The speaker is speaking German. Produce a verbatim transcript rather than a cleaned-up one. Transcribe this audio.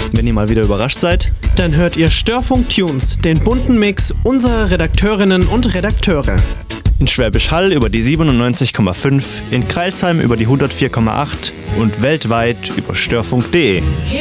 Wenn ihr mal wieder überrascht seid, dann hört ihr Störfunk Tunes, den bunten Mix unserer Redakteurinnen und Redakteure. in Schwäbisch Hall über die siebenundneunzig Komma fünf, in Crailsheim über die hundertvier Komma acht und weltweit über störfunk punkt de.